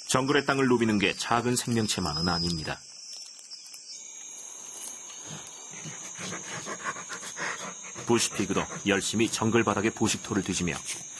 정글의 땅을 누비는 게 작은 생명체만은 아닙니다. 부시피그도 열심히 정글 바닥에 부식토를 뒤지며